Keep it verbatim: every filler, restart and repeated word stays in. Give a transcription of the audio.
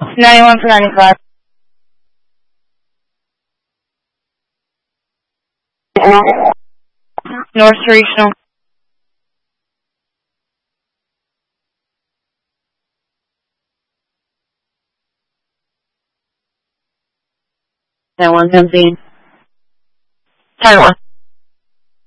ninety-one for ninety-five. North Regional. That one seventeen. ten one.